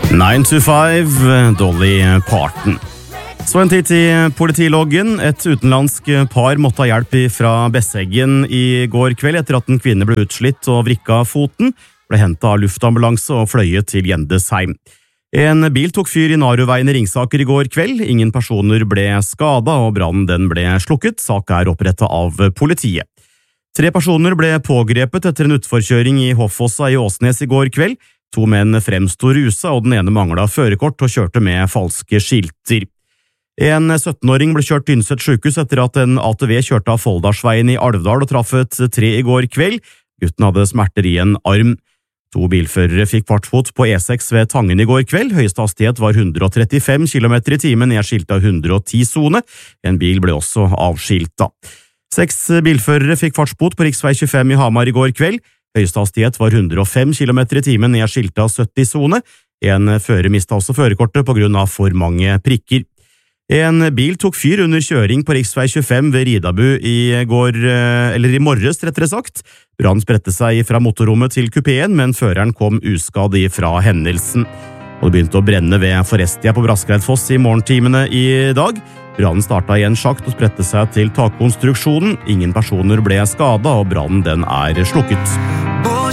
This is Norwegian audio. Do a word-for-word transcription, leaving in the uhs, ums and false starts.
nine to five, Dolly Parton. Så en tid til politiloggen. Et utenlandsk par måtte ha hjelp fra Besseggen i går kveld etter at en kvinne ble utslitt og vrikka foten, ble hentet av luftambulanse og fløyet til Gjendesheim. En bil tok fyr i Naruveien i Ringsaker i går kveld. Ingen personer ble skadet, og brannen den ble slukket. Sak er opprettet av politiet. Tre personer ble pågrepet etter en utforkjøring i Hoffossa i Åsnes i går kveld. To menn fremsto rusa, og den ene manglet førerkort og kjørte med falske skilter. En syttenåring ble kjørt til Tynset sykehus etter at en A T V kjørte av Folldalsveien i Alvdal og traff et tre i går kveld. Gutten hadde smerter i en arm. To bilførere fikk fartsbot på E seks ved Tangen i går kveld. Høyeste hastighet var hundre og trettifem kilometer i timen, nedskilta hundre og ti sone. En bil ble også avskilta. Seks bilførere fikk fartsbot på riksvei tjuefem i Hamar i går kveld. Høyeste hastighet var hundre og fem kilometer i timen, nedskilta sytti sone. En fører mistet også førerkortet på grunn av for mange prikker. En bil tok fyr under kjøring på riksvei tjuefem ved Ridabu i går, eller i morges rettere sagt. Brannen spredte seg fra motorrommet til kupeen, men føreren kom uskadd fra hendelsen. Og det begynte å brenne ved Forestia på Braskreidfoss i morgentimene i dag. Brannen startet i en sjakt og spredte seg til takkonstruksjonen. Ingen personer ble skadet, og brannen den er slukket.